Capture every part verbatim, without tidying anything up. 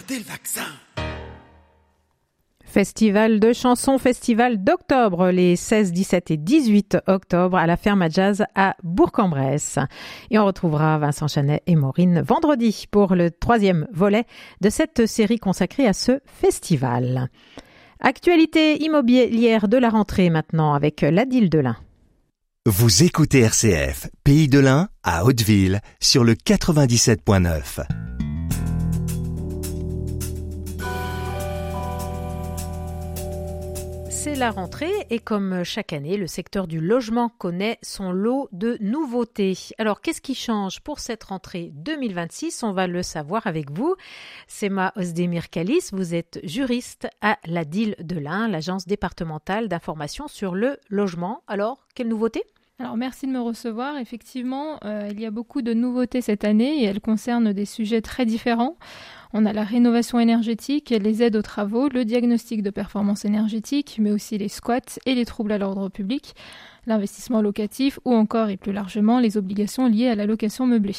Gardez le vaccin. Festival de chansons, festival d'octobre, les seize, dix-sept et dix-huit octobre à la Ferme à Jazz à Bourg-en-Bresse. Et on retrouvera Vincent Chanet et Maureen vendredi pour le troisième volet de cette série consacrée à ce festival. Actualité immobilière de la rentrée maintenant avec l'Adil de l'Ain. Vous écoutez R C F, Pays de l'Ain, à Hauteville, sur le quatre-vingt-dix-sept point neuf. C'est la rentrée et comme chaque année, le secteur du logement connaît son lot de nouveautés. Alors, qu'est-ce qui change pour cette rentrée deux mille vingt-six? On va le savoir avec vous. Sema Özdemir Kalis, vous êtes juriste à l'A D I L de l'Ain, l'agence départementale d'information sur le logement. Alors, quelle nouveauté? Alors, merci de me recevoir. Effectivement, euh, il y a beaucoup de nouveautés cette année et elles concernent des sujets très différents. On a la rénovation énergétique, les aides aux travaux, le diagnostic de performance énergétique, mais aussi les squats et les troubles à l'ordre public, l'investissement locatif ou encore et plus largement les obligations liées à la location meublée.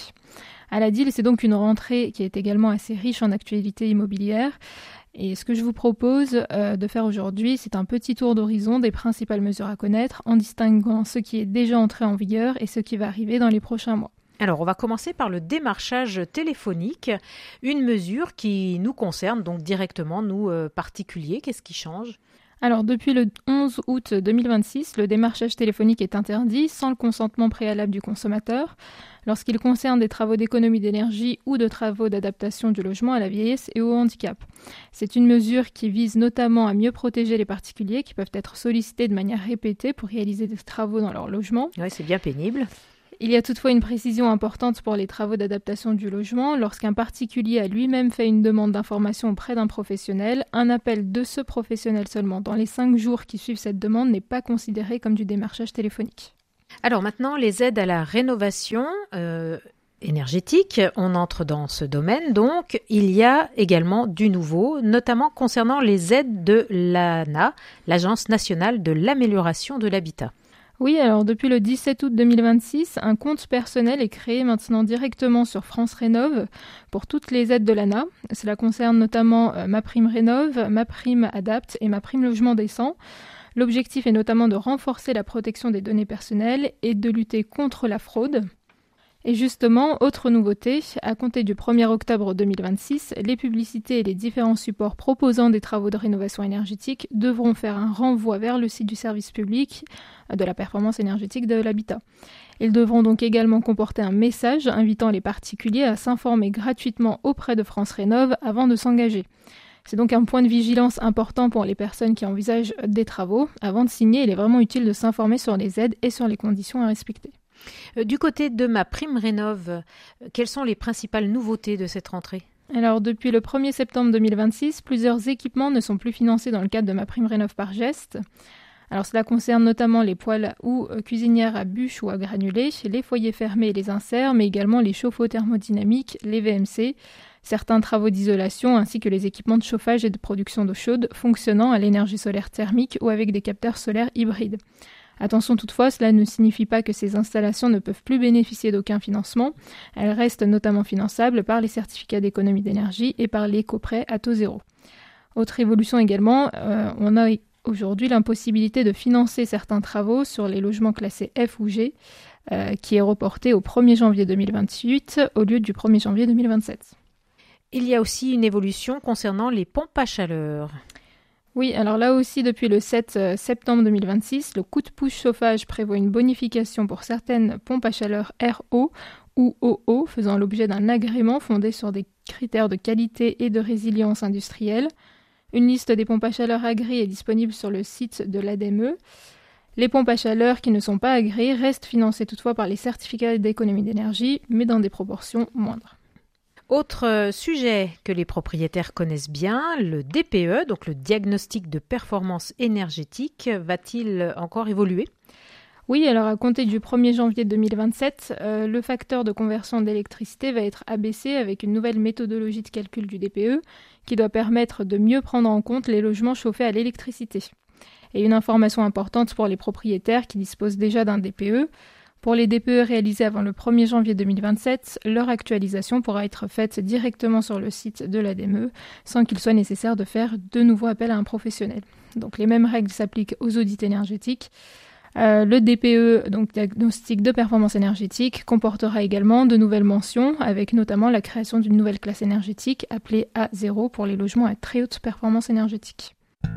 À l'A D I L, c'est donc une rentrée qui est également assez riche en actualités immobilières. Et ce que je vous propose euh, de faire aujourd'hui, c'est un petit tour d'horizon des principales mesures à connaître en distinguant ce qui est déjà entré en vigueur et ce qui va arriver dans les prochains mois. Alors, on va commencer par le démarchage téléphonique, une mesure qui nous concerne donc directement, nous euh, particuliers. Qu'est-ce qui change ? Alors, depuis le onze août deux mille vingt-six, le démarchage téléphonique est interdit sans le consentement préalable du consommateur lorsqu'il concerne des travaux d'économie d'énergie ou de travaux d'adaptation du logement à la vieillesse et au handicap. C'est une mesure qui vise notamment à mieux protéger les particuliers qui peuvent être sollicités de manière répétée pour réaliser des travaux dans leur logement. Oui, c'est bien pénible. Il y a toutefois une précision importante pour les travaux d'adaptation du logement. Lorsqu'un particulier a lui-même fait une demande d'information auprès d'un professionnel, un appel de ce professionnel seulement dans les cinq jours qui suivent cette demande n'est pas considéré comme du démarchage téléphonique. Alors maintenant, les aides à la rénovation euh, énergétique, on entre dans ce domaine. Donc, il y a également du nouveau, notamment concernant les aides de l'A N A, l'Agence nationale de l'amélioration de l'habitat. Oui, alors depuis le dix-sept août deux mille vingt-six, un compte personnel est créé maintenant directement sur France Rénov pour toutes les aides de l'A N A. Cela concerne notamment euh, MaPrimeRénov', MaPrimeAdapt' et MaPrimeLogement décent. L'objectif est notamment de renforcer la protection des données personnelles et de lutter contre la fraude. Et justement, autre nouveauté, à compter du premier octobre deux mille vingt-six, les publicités et les différents supports proposant des travaux de rénovation énergétique devront faire un renvoi vers le site du service public de la performance énergétique de l'habitat. Ils devront donc également comporter un message invitant les particuliers à s'informer gratuitement auprès de France Rénov' avant de s'engager. C'est donc un point de vigilance important pour les personnes qui envisagent des travaux. Avant de signer, il est vraiment utile de s'informer sur les aides et sur les conditions à respecter. Du côté de MaPrimeRénov', quelles sont les principales nouveautés de cette rentrée ? Alors, depuis le premier septembre deux mille vingt-six, plusieurs équipements ne sont plus financés dans le cadre de MaPrimeRénov' par geste. Alors, cela concerne notamment les poêles ou cuisinières à bûches ou à granulés, les foyers fermés et les inserts, mais également les chauffe-eau thermodynamiques, les V M C, certains travaux d'isolation ainsi que les équipements de chauffage et de production d'eau chaude fonctionnant à l'énergie solaire thermique ou avec des capteurs solaires hybrides. Attention toutefois, cela ne signifie pas que ces installations ne peuvent plus bénéficier d'aucun financement. Elles restent notamment finançables par les certificats d'économie d'énergie et par l'éco-prêt à taux zéro. Autre évolution également, euh, on a aujourd'hui l'impossibilité de financer certains travaux sur les logements classés F ou G, euh, qui est reporté au premier janvier deux mille vingt-huit au lieu du premier janvier deux mille vingt-sept. Il y a aussi une évolution concernant les pompes à chaleur. Oui, alors là aussi, depuis le sept septembre deux mille vingt-six, le coup de pouce chauffage prévoit une bonification pour certaines pompes à chaleur R O ou O O, faisant l'objet d'un agrément fondé sur des critères de qualité et de résilience industrielle. Une liste des pompes à chaleur agréées est disponible sur le site de l'A D M E. Les pompes à chaleur qui ne sont pas agréées restent financées toutefois par les certificats d'économie d'énergie, mais dans des proportions moindres. Autre sujet que les propriétaires connaissent bien, le D P E, donc le diagnostic de performance énergétique, va-t-il encore évoluer ? Oui, alors à compter du premier janvier deux mille vingt-sept, euh, le facteur de conversion d'électricité va être abaissé avec une nouvelle méthodologie de calcul du D P E qui doit permettre de mieux prendre en compte les logements chauffés à l'électricité. Et une information importante pour les propriétaires qui disposent déjà d'un D P E, Pour les D P E réalisés avant le premier janvier deux mille vingt-sept, leur actualisation pourra être faite directement sur le site de l'A D M E sans qu'il soit nécessaire de faire de nouveau appel à un professionnel. Donc les mêmes règles s'appliquent aux audits énergétiques. Euh, le D P E, donc diagnostic de performance énergétique, comportera également de nouvelles mentions, avec notamment la création d'une nouvelle classe énergétique appelée A zéro pour les logements à très haute performance énergétique.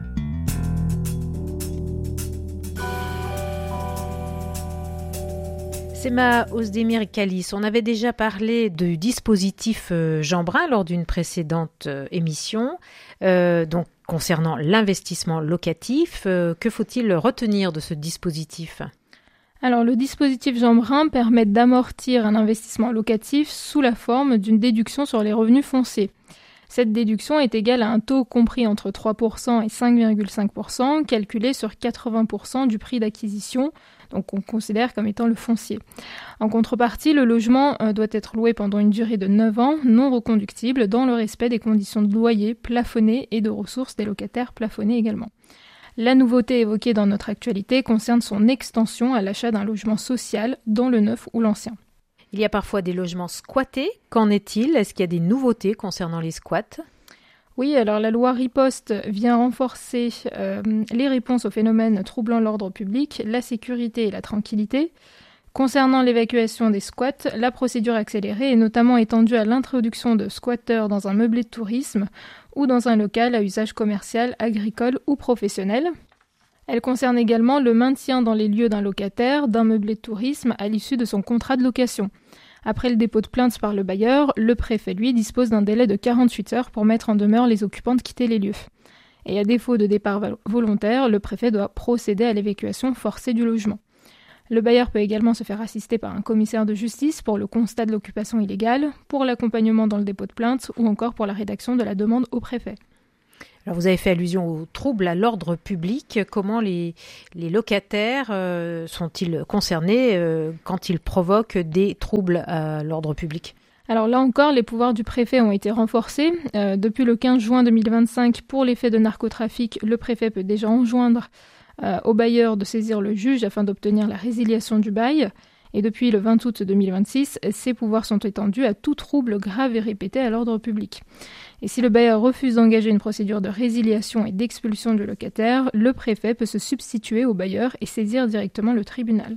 Sema Özdemir-Kalis, on avait déjà parlé du dispositif euh, Jeanbrun lors d'une précédente euh, émission, euh, donc concernant l'investissement locatif. Euh, que faut-il retenir de ce dispositif ? Alors, le dispositif Jeanbrun permet d'amortir un investissement locatif sous la forme d'une déduction sur les revenus fonciers. Cette déduction est égale à un taux compris entre trois pour cent et cinq virgule cinq pour cent, calculé sur quatre-vingts pour cent du prix d'acquisition, donc on considère comme étant le foncier. En contrepartie, le logement euh, doit être loué pendant une durée de neuf ans, non reconductible, dans le respect des conditions de loyer plafonnées et de ressources des locataires plafonnées également. La nouveauté évoquée dans notre actualité concerne son extension à l'achat d'un logement social dans le neuf ou l'ancien. Il y a parfois des logements squattés. Qu'en est-il ? Est-ce qu'il y a des nouveautés concernant les squats ? Oui, alors la loi Riposte vient renforcer euh, les réponses aux phénomènes troublant l'ordre public, la sécurité et la tranquillité. Concernant l'évacuation des squats, la procédure accélérée est notamment étendue à l'introduction de squatteurs dans un meublé de tourisme ou dans un local à usage commercial, agricole ou professionnel. Elle concerne également le maintien dans les lieux d'un locataire d'un meublé de tourisme à l'issue de son contrat de location. Après le dépôt de plainte par le bailleur, le préfet, lui, dispose d'un délai de quarante-huit heures pour mettre en demeure les occupants de quitter les lieux. Et à défaut de départ volontaire, le préfet doit procéder à l'évacuation forcée du logement. Le bailleur peut également se faire assister par un commissaire de justice pour le constat de l'occupation illégale, pour l'accompagnement dans le dépôt de plainte ou encore pour la rédaction de la demande au préfet. Alors vous avez fait allusion aux troubles à l'ordre public. Comment les, les locataires euh, sont-ils concernés euh, quand ils provoquent des troubles à l'ordre public ? Alors là encore, les pouvoirs du préfet ont été renforcés. Euh, depuis le quinze juin deux mille vingt-cinq, pour les faits de narcotrafic, le préfet peut déjà enjoindre euh, au bailleur de saisir le juge afin d'obtenir la résiliation du bail. Et depuis le vingt août deux mille vingt-six, ces pouvoirs sont étendus à tout trouble grave et répété à l'ordre public. Et si le bailleur refuse d'engager une procédure de résiliation et d'expulsion du locataire, le préfet peut se substituer au bailleur et saisir directement le tribunal.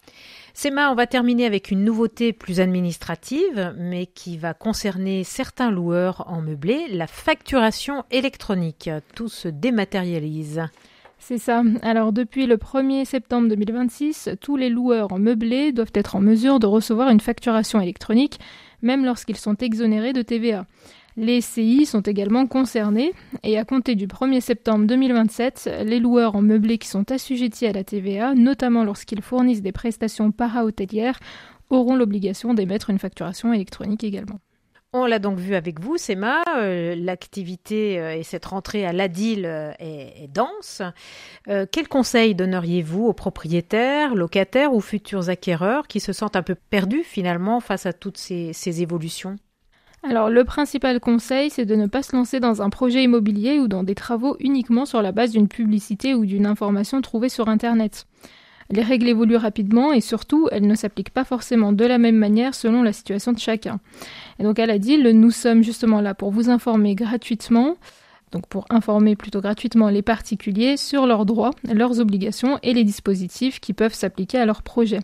Sema, on va terminer avec une nouveauté plus administrative, mais qui va concerner certains loueurs en meublé, la facturation électronique. Tout se dématérialise. C'est ça. Alors depuis le premier septembre deux mille vingt-six, tous les loueurs en meublé doivent être en mesure de recevoir une facturation électronique, même lorsqu'ils sont exonérés de T V A. Les S C I sont également concernés et à compter du premier septembre deux mille vingt-sept, les loueurs en meublé qui sont assujettis à la T V A, notamment lorsqu'ils fournissent des prestations para-hôtelières, auront l'obligation d'émettre une facturation électronique également. On l'a donc vu avec vous, Sema, euh, l'activité euh, et cette rentrée à l'A D I L euh, est, est dense. Euh, quels conseils donneriez-vous aux propriétaires, locataires ou futurs acquéreurs qui se sentent un peu perdus finalement face à toutes ces, ces évolutions ? Alors le principal conseil, c'est de ne pas se lancer dans un projet immobilier ou dans des travaux uniquement sur la base d'une publicité ou d'une information trouvée sur Internet. Les règles évoluent rapidement et surtout, elles ne s'appliquent pas forcément de la même manière selon la situation de chacun. Et donc à l'A D I L, nous sommes justement là pour vous informer gratuitement, donc pour informer plutôt gratuitement les particuliers sur leurs droits, leurs obligations et les dispositifs qui peuvent s'appliquer à leur projet.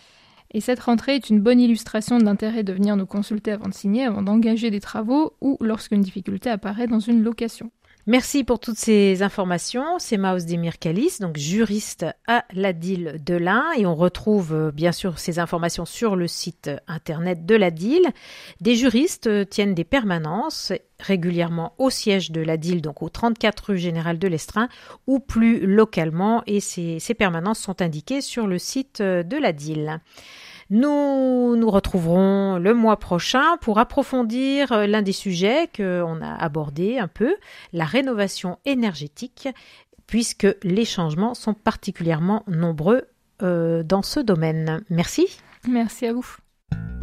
Et cette rentrée est une bonne illustration de l'intérêt de venir nous consulter avant de signer, avant d'engager des travaux ou lorsqu'une difficulté apparaît dans une location. Merci pour toutes ces informations. Sema Özdemir-Kalis, donc juriste à l'A D I L de l'Ain, et on retrouve bien sûr ces informations sur le site internet de l'A D I L. Des juristes tiennent des permanences régulièrement au siège de l'A D I L, donc au trente-quatre rue Général de l'Estrin, ou plus localement, et ces, ces permanences sont indiquées sur le site de l'A D I L. Nous nous retrouverons le mois prochain pour approfondir l'un des sujets qu'on a abordé un peu, la rénovation énergétique, puisque les changements sont particulièrement nombreux euh, dans ce domaine. Merci. Merci à vous.